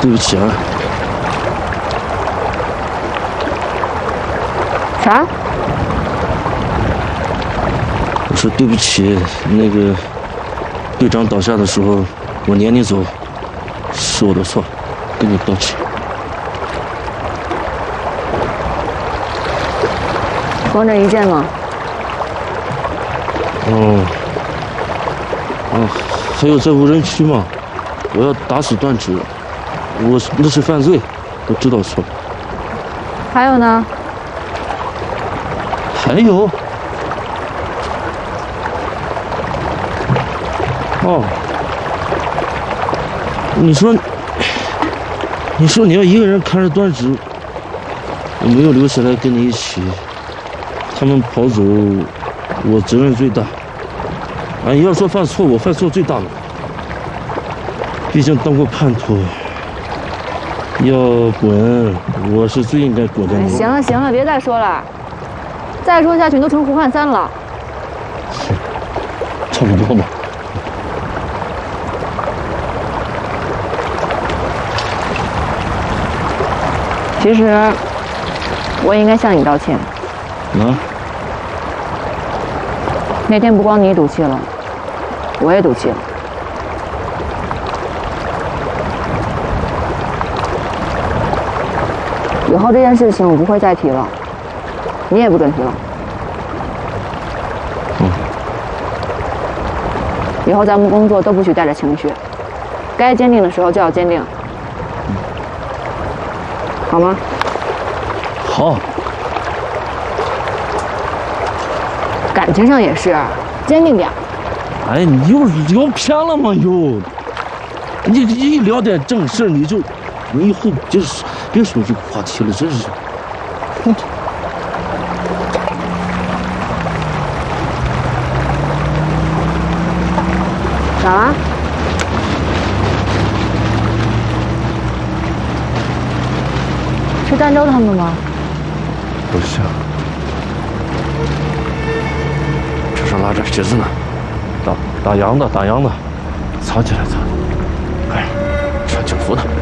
对不起啊。 啥？ 我说对不起，那个队长倒下的时候，我撵你走，是我的错，跟你道歉。 光这一件吗？ 还有在无人区嘛，我要打死断指，那是犯罪，我知道错了。 还有呢？ 还有，你说你要一个人看着断指，我没有留下来跟你一起，他们跑走，我责任最大。你要说犯错，我犯错最大了，毕竟当过叛徒，要滚，我是最应该滚的那个。 行了行了，别再说了，再说下去你都成胡汉三了。 差不多吧。 其实我应该向你道歉。那天不光你赌气了，我也赌气了。以后这件事情我不会再提了，你也不准提了。以后咱们工作都不许带着情绪，该坚定的时候就要坚定，好吗？ 好。 感情上也是，坚定点。 哎，你又聊偏了吗？你一聊点正事，你以后别说这个话题了，真是。 咋了？是儋州他们吗？ 不是，车上拉着鞋子呢，打烊的，藏起来，快，穿警服的。